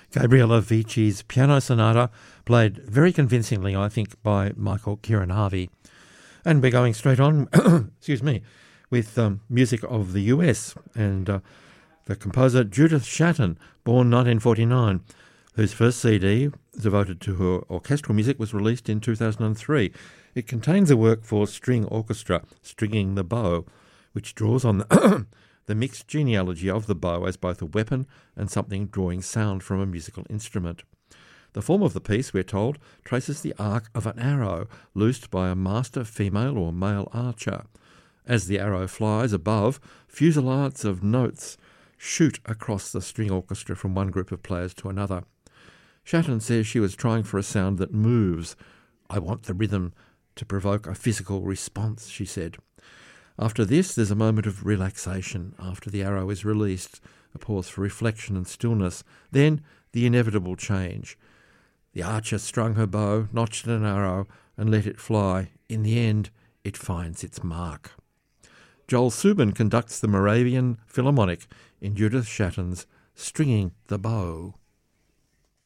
Gabriella Vici's Piano Sonata, played very convincingly, I think, by Michael Kieran-Harvey. And we're going straight on, excuse me, with music of the US and the composer Judith Shatton, born 1949, whose first CD devoted to her orchestral music was released in 2003. It contains a work for string orchestra, Stringing the Bow, which draws on the mixed genealogy of the bow as both a weapon and something drawing sound from a musical instrument. The form of the piece, we're told, traces the arc of an arrow loosed by a master female or male archer. As the arrow flies above, fusillades of notes shoot across the string orchestra from one group of players to another. Shatton says she was trying for a sound that moves. "I want the rhythm to provoke a physical response," she said. After this, there's a moment of relaxation after the arrow is released, a pause for reflection and stillness, then the inevitable change. The archer strung her bow, notched an arrow, and let it fly. In the end, it finds its mark. Joel Subin conducts the Moravian Philharmonic in Judith Shatton's Stringing the Bow.